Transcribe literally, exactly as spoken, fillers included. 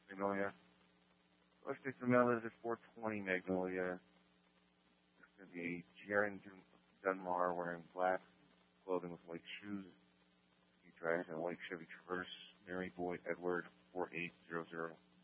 Magnolia. Let's take the mail is at four twenty Magnolia. There's going to be Jaren Dunmar wearing black clothing with white shoes. He drives a white Chevy Traverse. Mary Boyd Edward four eight zero zero